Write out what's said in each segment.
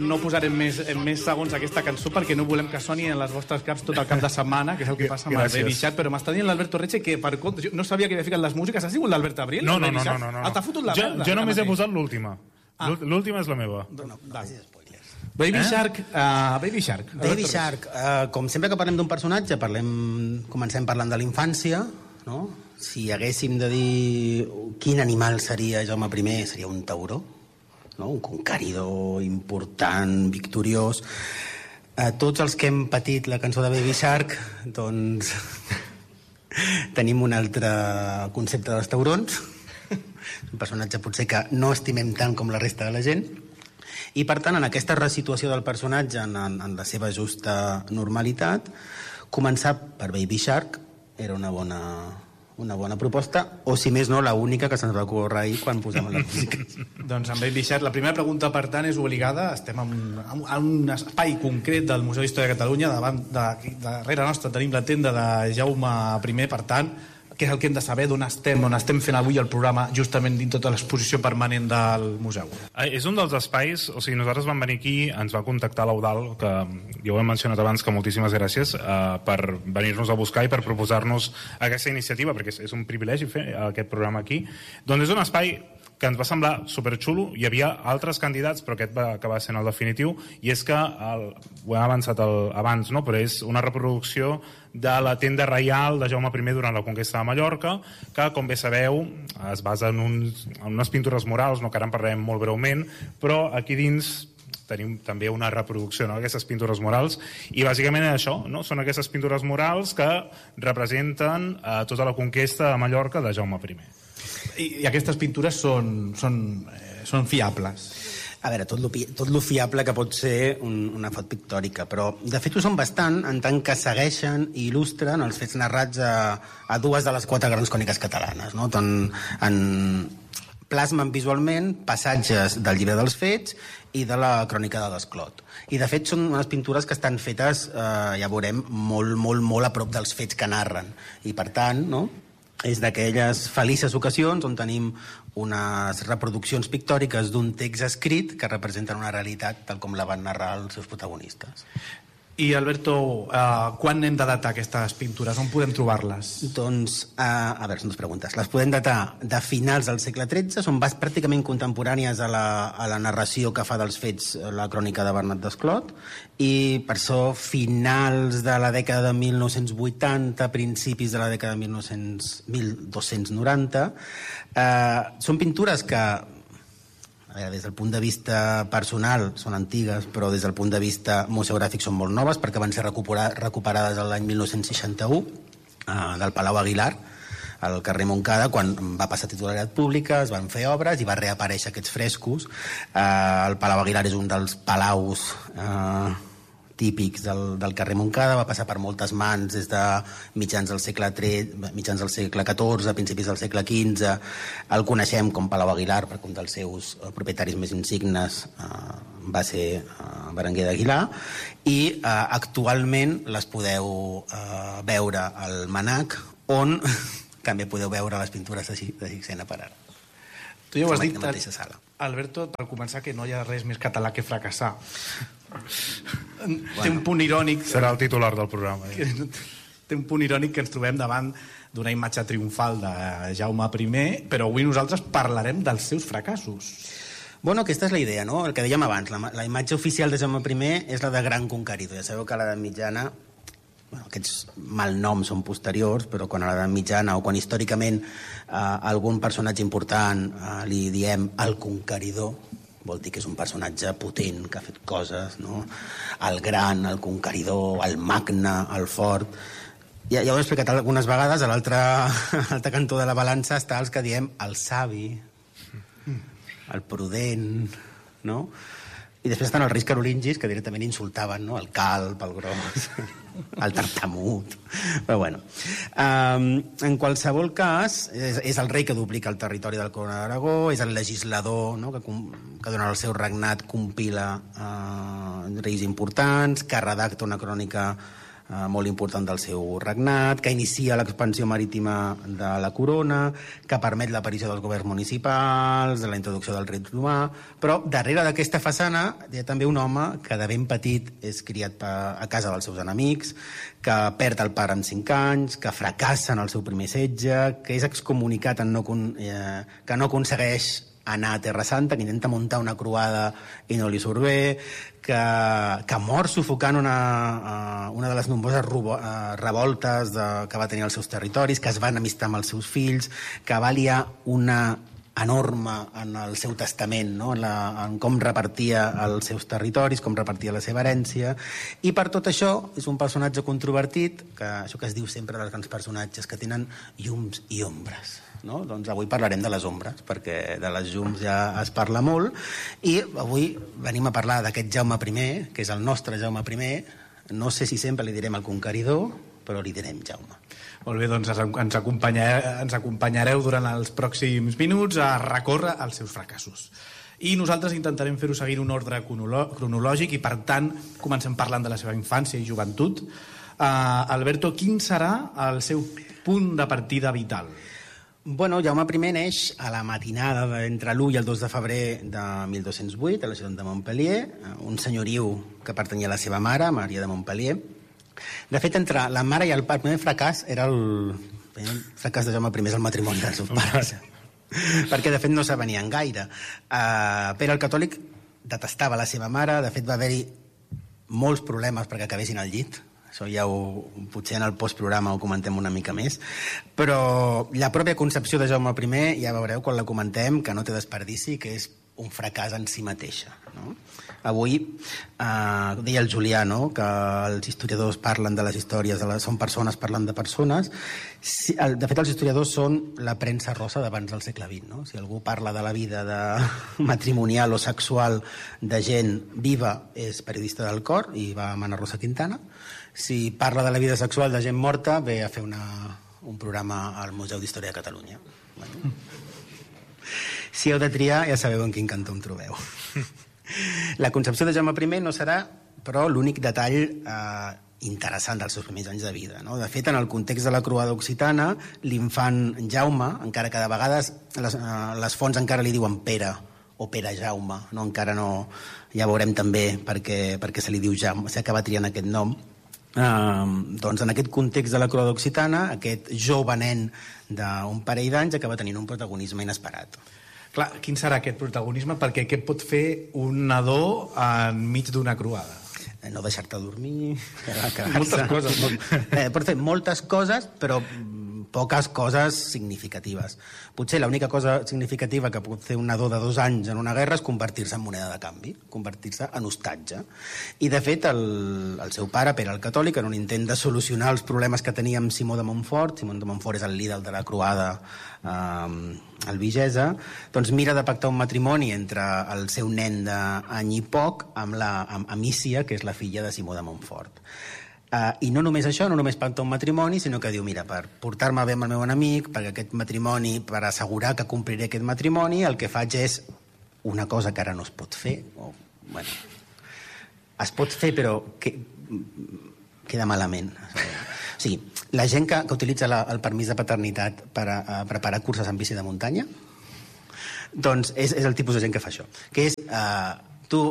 no posarem més segons aquesta cançó perquè no volem que soni en les vostres caps tot el cap de setmana, que és el que passa amb el Baby Shark, però m'està dient l'Alberto Reche que per compte, jo no sabia que havia ficat les músiques. Ha sigut l'Albert Abril? No. T'ha fotut la merda. Jo només he posat l'última. L'última és la meva. Baby Shark. Baby Shark. Com sempre que parlem d'un personatge, comencem parlant de la infància, no? Si haguéssim de dir quin animal seria Jaume I, seria un tauró, no? Un conqueridor important, victoriós. Tots els que hem patit la cançó de Baby Shark, doncs tenim un altre concepte dels taurons, un personatge potser que no estimem tant com la resta de la gent, i per tant en aquesta resituació del personatge en la seva justa normalitat, començar per Baby Shark era una bona proposta, o si més no, la única que se'ns va ocórrer ahir quan posàvem la música. Doncs amb Baby Shark, la primera pregunta per tant és obligada. Estem en un espai concret del Museu d'Història de Catalunya, darrere nostra tenim la tenda de Jaume I, per tant, què és el que hem de saber, on estem fent avui el programa justament dins tota l'exposició permanent del museu? És un dels espais, o sigui, nosaltres vam venir aquí, ens va contactar l'Eudal, que ja ho hem mencionat abans, que moltíssimes gràcies per venir-nos a buscar i per proposar-nos aquesta iniciativa, perquè és un privilegi fer aquest programa aquí. Doncs és un espai que ens va semblar superxulo. Hi havia altres candidats, però aquest va acabar sent el definitiu, i és que, ho hem avançat abans, no? Però és una reproducció de la tenda reial de Jaume I durant la conquesta de Mallorca, que, com bé sabeu, es basa en unes pintures murals, no, que ara en parlarem molt breument, però aquí dins tenim també una reproducció, no?, d'aquestes pintures murals, i bàsicament això, no?, són aquestes pintures murals que representen tota la conquesta de Mallorca de Jaume I. I aquestes pintures són fiables? A veure, tot lo fiable que pot ser una fot pictòrica, però de fet ho són bastant en tant que segueixen i il·lustren els fets narrats a dues de les 4 grans cròniques catalanes, no? Plasmen visualment passatges del llibre dels fets i de la crònica de Desclot. I de fet són unes pintures que estan fetes, ja veurem, molt, molt, molt a prop dels fets que narren. I per tant, no?, és d'aquelles felices ocasions on tenim unes reproduccions pictòriques d'un text escrit que representen una realitat tal com la van narrar els seus protagonistes. I, Alberto, quan hem de datar aquestes pintures? On podem trobar-les? Doncs, a veure, són dues preguntes. Les podem datar de finals del segle XIII, són pràcticament contemporànies a la narració que fa dels fets la crònica de Bernat Desclot, i per això finals de la dècada de 1980, principis de la dècada de 1290, són pintures que, a veure, des del punt de vista personal són antigues, però des del punt de vista museogràfic són molt noves, perquè van ser recuperades l'any 1961 del Palau Aguilar, al carrer Montcada, quan va passar titularitat pública, es van fer obres i va reaparèixer aquests frescos. El Palau Aguilar és un dels palaus típics del carrer Montcada, va passar per moltes mans des de mitjans del segle XIV, principis del segle XV. El coneixem com Palau Aguilar perquè un dels seus propietaris més insignes va ser Berenguer d'Aguilar, i actualment les podeu veure al MNAC, on també podeu veure les pintures de Sixena per ara. Tu ja ho has dit, Alberto, per començar, que no hi ha res més català que fracassar. Té un punt irònic... Serà el titular del programa. Té un punt irònic que ens trobem davant d'una imatge triomfal de Jaume I, però avui nosaltres parlarem dels seus fracassos. Bueno, aquesta és la idea, no? El que dèiem abans, la imatge oficial de Jaume I és la de gran conqueridor. Ja sabeu que a l'edat mitjana, aquests malnoms són posteriors, però quan a l'edat mitjana o quan històricament algun personatge important li diem el conqueridor, vol dir que és un personatge potent, que ha fet coses, no? El gran, el conqueridor, el magne, el fort. Ja ho he explicat algunes vegades, a l'altre cantó de la balança està els que diem el savi, el prudent, no? I després estan els reis carolingis, que directament insultaven, no? El calb, el gros, el tartamut. Però bueno, en qualsevol cas, és el rei que duplica el territori del Corona d'Aragó, és el legislador, no?, que durant el seu regnat compila reis importants, que redacta una crònica molt important del seu regnat, que inicia l'expansió marítima de la corona, que permet l'aparició dels governs municipals, de la introducció del dret romà, però darrere d'aquesta façana hi ha també un home que de ben petit és criat a casa dels seus enemics, que perd el pare amb 5 anys, que fracassa en el seu primer setge, que és excomunicat que no aconsegueix anar a Terra Santa, que intenta muntar una croada i no li surt bé, que mor sufocant una de les nombroses revoltes que va tenir als seus territoris, que es va enemistar amb els seus fills, que va liar una enorme en el seu testament, no? en com repartia els seus territoris, com repartia la seva herència, i per tot això és un personatge controvertit, això que es diu sempre dels grans personatges, que tenen llums i ombres. No? Doncs avui parlarem de les ombres, perquè de les llums ja es parla molt, i avui venim a parlar d'aquest Jaume I, que és el nostre Jaume I. No sé si sempre li direm el conqueridor, però li direm Jaume. Molt bé, doncs ens acompanyareu durant els pròxims minuts a recórrer els seus fracassos. I nosaltres intentarem fer-ho seguint un ordre cronològic i, per tant, comencem parlant de la seva infància i joventut. Alberto, quin serà el seu punt de partida vital? Bueno, Jaume I neix a la matinada entre l'1 i el 2 de febrer de 1208 a la ciutat de Montpellier, un senyoriu que pertanyia a la seva mare, Maria de Montpellier. De fet, entre la mare i el pare, el primer fracàs era el fracàs de Jaume I, és el matrimoni dels seus pares. Perquè, de fet, no s'avenien gaire. Pere el Catòlic detestava la seva mare, de fet, va haver-hi molts problemes perquè acabessin al llit. Això ja potser en el postprograma ho comentem una mica més, però la pròpia concepció de Jaume I, ja veureu quan la comentem, que no té desperdici, que és un fracàs en si mateixa. No? Avui, deia el Julià, no? Que els historiadors parlen de les històries, són persones parlant de persones. De fet, els historiadors són la premsa rosa d'abans del segle XX. No? Si algú parla de la vida matrimonial o sexual de gent viva, és periodista del Cor i va a Mana Rosa Quintana. Si parla de la vida sexual de gent morta, ve a fer un programa al Museu d'Història de Catalunya. Bueno. Si heu de triar, ja sabeu en quin cantó em trobeu. La concepció de Jaume I no serà, però, l'únic detall interessant dels seus primers anys de vida. No? De fet, en el context de la croada occitana, l'infant Jaume, encara que de vegades les fonts encara li diuen Pere o Pere Jaume, no? Encara no, ja veurem també perquè se li diu Jaume, s'acaba triant aquest nom. Doncs en aquest context de la croada occitana, aquest jove nen d'un parell d'anys acaba tenint un protagonisme inesperat. Clar, quin serà aquest protagonisme? Perquè què pot fer un nadó enmig d'una croada? No deixar-te dormir, moltes coses. Pot fer moltes coses, però poques coses significatives. Potser l'única cosa significativa que pot fer un nadó de 2 anys en una guerra és convertir-se en moneda de canvi, convertir-se en hostatge. I, de fet, el seu pare, Pere el Catòlic, en un intent de solucionar els problemes que tenia amb Simó de Montfort, Simó de Montfort és el líder de la croada albigesa, doncs mira de pactar un matrimoni entre el seu nen d'any i poc amb Amícia, que és la filla de Simó de Montfort. I no només això, no només pacta un matrimoni, sinó que diu, mira, per portar-me bé amb el meu enemic, perquè aquest matrimoni, per assegurar que compliré aquest matrimoni, el que faig és una cosa que ara no es pot fer, bueno, es pot fer però queda malament. O sigui, la gent que utilitza el permís de paternitat per preparar curses en bici de muntanya, doncs és el tipus de gent que fa això, que és tu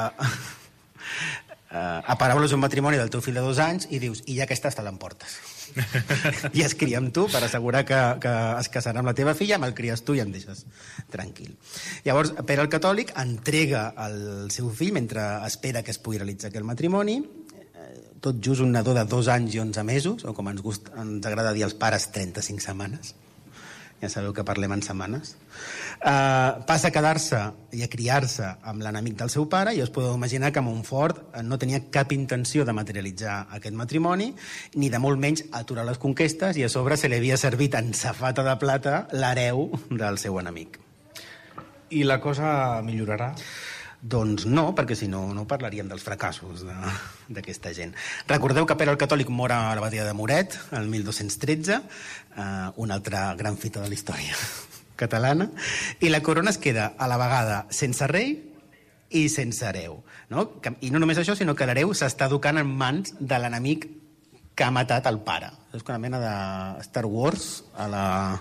aparaules un matrimoni del teu fill de 2 anys i dius, i ja que estàs te l'emportes i es cria amb tu per assegurar que es casarà amb la teva filla, me'l cries tu i em deixes tranquil. Llavors Pere el Catòlic entrega el seu fill mentre espera que es pugui realitzar aquell matrimoni, tot just un nadó de 2 anys i 11 mesos, o com ens agrada dir als pares, 35 setmanes. Ja sabeu que parlem en setmanes. Passa a quedar-se i a criar-se amb l'enemic del seu pare, i us podeu imaginar que Montfort no tenia cap intenció de materialitzar aquest matrimoni, ni de molt menys aturar les conquestes, i a sobre se li havia servit en safata de plata l'hereu del seu enemic. I la cosa millorarà? Doncs no, perquè si no, no parlaríem dels fracassos d'aquesta gent. Recordeu que Pere el Catòlic mor a la batalla de Moret, el 1213, una altra gran fita de la història catalana, i la corona es queda a la vegada sense rei i sense hereu. No? I no només això, sinó que l'hereu s'està educant en mans de l'enemic que ha matat el pare. És una mena de Star Wars a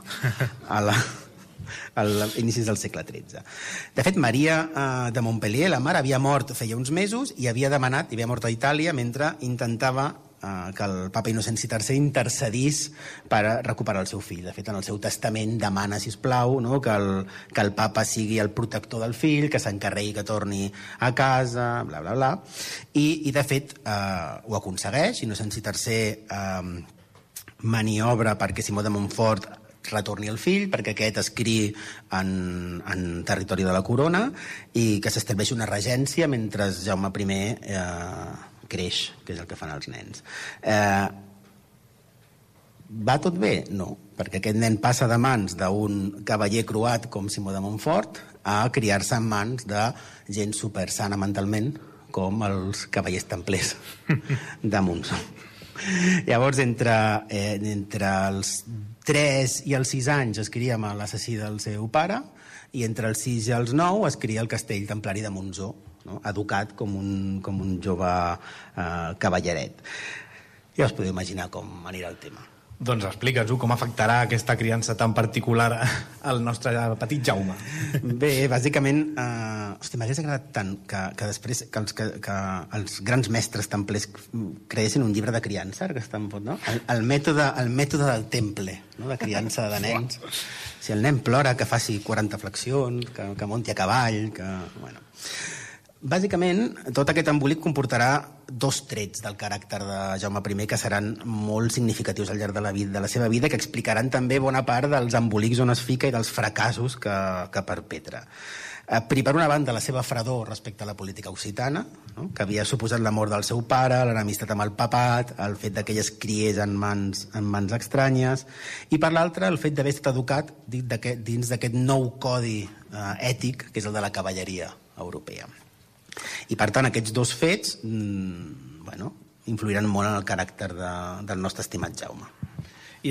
inicis del segle XIII. De fet, Maria de Montpellier, la mare, havia mort feia uns mesos i havia mort a Itàlia mentre intentava que el papa Innocenci III intercedís per recuperar el seu fill. De fet, en el seu testament demana, sisplau, no, que el papa sigui el protector del fill, que s'encarregui que torni a casa, bla, bla, bla. I de fet, ho aconsegueix. Innocenci III maniobra perquè Simó de Montfort retorni el fill, perquè aquest es criï en territori de la corona i que s'estableixi una regència mentre Jaume I creix, que és el que fan els nens. Va tot bé? No, perquè aquest nen passa de mans d'un cavaller croat com Simó de Montfort a criar-se en mans de gent supersana mentalment com els cavallers templers de Montsó. Llavors, entre els 3 i els 6 anys es cria amb l'assassí del seu pare i entre els 6 i els 9 es cria el castell templari de Montsó, no? Educat com un jove cavalleret. Ja us podeu imaginar com anirà el tema. Doncs explica'ns-ho, com afectarà aquesta criança tan particular al nostre petit Jaume. Bé, bàsicament, m'hagués agradat tant que després que els grans mestres templers creessin un llibre de criança, que està en pot, no? El mètode del temple, no? De criança de nens. Si el nen plora, que faci 40 flexions, que munti a cavall, que... Bueno. Bàsicament, tot aquest embolic comportarà 2 trets del caràcter de Jaume I que seran molt significatius al llarg de la seva vida, que explicaran també bona part dels embolics on es fica i dels fracassos que perpetra. Per una banda, la seva fredor respecte a la política occitana, no? Que havia suposat la mort del seu pare, l'enemistat amb el papat, el fet que ell es criés en mans estranyes, i per l'altra, el fet d'haver estat educat dins d'aquest nou codi ètic, que és el de la cavalleria europea. I, per tant, aquests 2 fets influiran molt en el caràcter del nostre estimat Jaume. I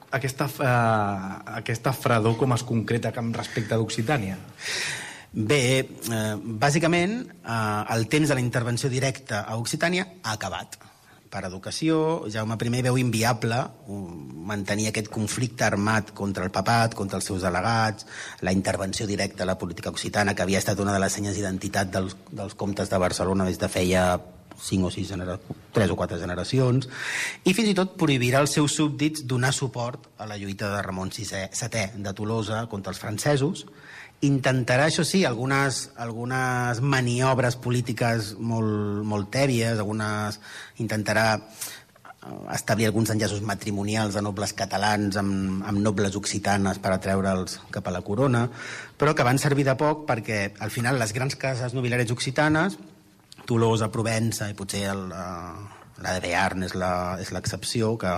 aquesta fredor com es concreta respecte d'Occitània? Bé, bàsicament, el temps de la intervenció directa a Occitània ha acabat. Per educació, Jaume I veu inviable mantenir aquest conflicte armat contra el papat, contra els seus delegats, la intervenció directa a la política occitana, que havia estat una de les senyes d'identitat dels comtes de Barcelona des de feia 5 o 6 3 o 4 generacions, i fins i tot prohibirà als seus súbdits donar suport a la lluita de Ramon VII de Tolosa contra els francesos. Intentarà, això sí, algunes maniobres polítiques molt tèbies, intentarà establir alguns enllaços matrimonials de nobles catalans amb nobles occitanes per atreure'ls cap a la corona, però que van servir de poc perquè al final les grans cases nobiliàries occitanes, Tolosa, Provença i potser la de Bearn és l'excepció, que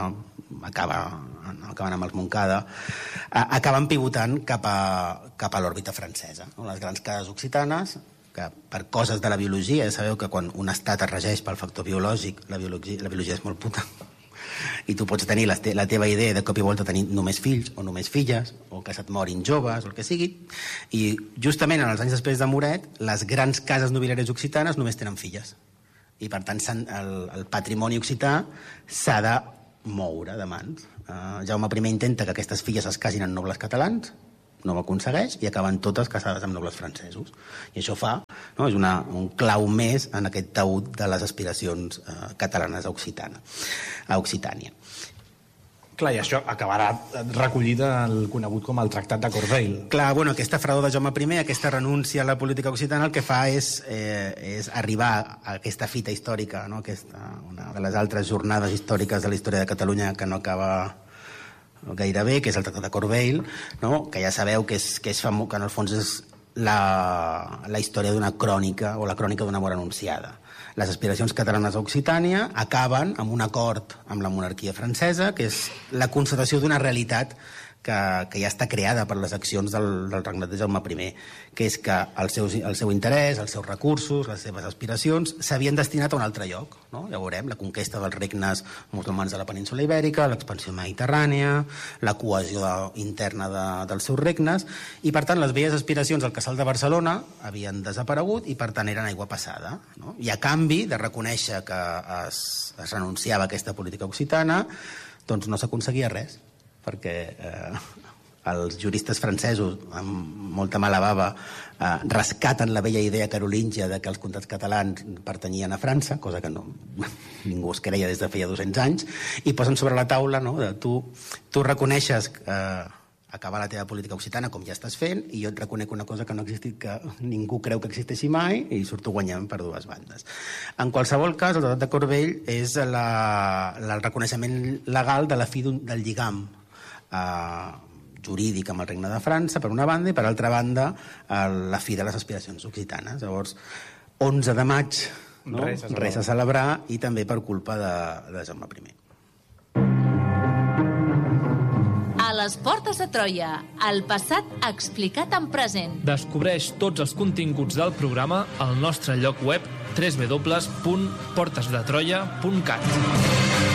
acaben amb els Montcada, acaben pivotant cap a l'òrbita francesa. Les grans cases occitanes, que per coses de la biologia, ja sabeu que quan un estat es regeix pel factor biològic, la biologia és molt puta, i tu pots tenir la teva idea de cop i volta tenir només fills o només filles, o que se't morin joves, o el que sigui, i justament en els anys després de Moret, les grans cases nobiliàries occitanes només tenen filles. I per tant el patrimoni occità s'ha de moure de mans. Jaume I intenta que aquestes filles es casin amb nobles catalans, no ho aconsegueix, i acaben totes casades amb nobles francesos. I això fa, no, és un clau més en aquest taüt de les aspiracions catalanes a Occitània. Clar, i això acabarà recollit el conegut com el Tractat de Corbeil. Clar, aquesta fredor de Jaume I, aquesta renúncia a la política occitana, el que fa és arribar a aquesta fita històrica, no? Una de les altres jornades històriques de la història de Catalunya que no acaba gairebé, que és el Tractat de Corbeil, no? Que ja sabeu que en el fons és la història d'una crònica o la crònica d'una mort anunciada. Les aspiracions catalanes a Occitània acaben amb un acord amb la monarquia francesa, que és la constatació d'una realitat que ja està creada per les accions del regnat de Jaume I, que és que el seu interès, els seus recursos, les seves aspiracions s'havien destinat a un altre lloc, no? Ja veurem, la conquesta dels regnes musulmans de la península ibèrica, l'expansió mediterrània, la cohesió interna dels seus regnes, i per tant les velles aspiracions al casal de Barcelona havien desaparegut i per tant eren aigua passada, no? I a canvi de reconèixer que es renunciava a aquesta política occitana, doncs no s'aconseguia res, perquè els juristes francesos, amb molta mala bava, rescaten la vella idea carolíngia de que els comtats catalans pertanyien a França, cosa que ningú es creia des de feia 200 anys, i posen sobre la taula, no, de tu reconeixes acabar la teva política occitana com ja estàs fent, i jo et reconec una cosa que no ha existit, que ningú creu que existeixi mai, i surto guanyant per dues bandes. En qualsevol cas, el Tractat de Corvell és el reconeixement legal de la fi del lligam jurídic amb el Regne de França, per una banda, i per altra banda la fi de les aspiracions occitanes. Llavors, 11 de maig, no? Res a celebrar, i també per culpa de Jaume I. A les portes de Troia, el passat explicat en present. Descobreix tots els continguts del programa al nostre lloc web www.portesdetroia.cat.